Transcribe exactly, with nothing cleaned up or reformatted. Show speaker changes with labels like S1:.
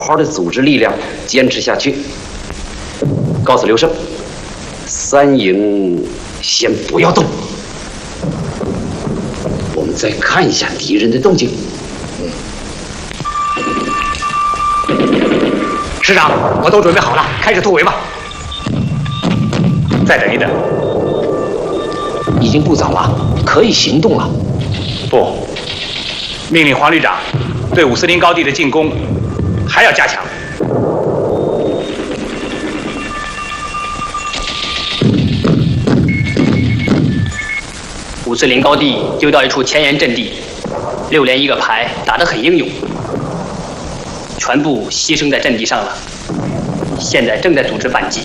S1: 好的组织力量，坚持下去。告诉刘胜，三营先不要动，我们再看一下敌人的动静。
S2: 师长，我都准备好了，开始突围吧。再等一等，
S1: 已经不早了，可以行动了。
S2: 不，命令黄旅长对五四零高地的进攻还要加强。
S3: 五四零高地丢到一处前沿阵地，六连一个排，打得很英勇，全部牺牲在阵地上了。现在正在组织反击。